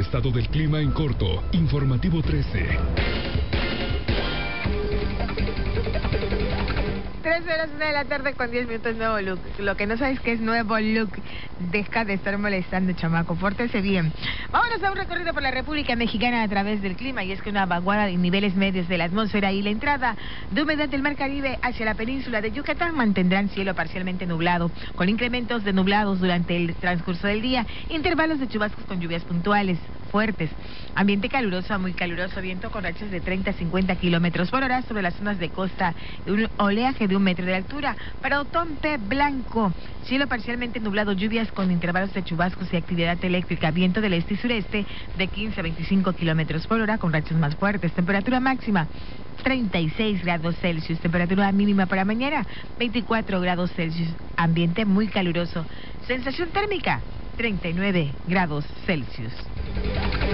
estado del clima en corto. Informativo 13. 3:01 con 10 minutos, nuevo look. Lo que no sabes que es nuevo look. Deja de estar molestando, chamaco. Pórtese bien. Vámonos a un recorrido por la República Mexicana a través del clima. Y es que una vaguada de niveles medios de la atmósfera y la entrada de humedad del Mar Caribe hacia la península de Yucatán mantendrán cielo parcialmente nublado, con incrementos de nublados durante el transcurso del día, intervalos de chubascos con lluvias puntuales fuertes, ambiente caluroso a muy caluroso, viento con rachas de 30 a 50 kilómetros por hora sobre las zonas de costa, un oleaje de 1 metro de altura. Para Otompe Blanco, cielo parcialmente nublado, lluvias con intervalos de chubascos y actividad eléctrica, viento del este y sureste de 15 a 25 kilómetros por hora con rachas más fuertes. Temperatura máxima 36 grados Celsius, temperatura mínima para mañana 24 grados Celsius, ambiente muy caluroso, sensación térmica 39 grados Celsius.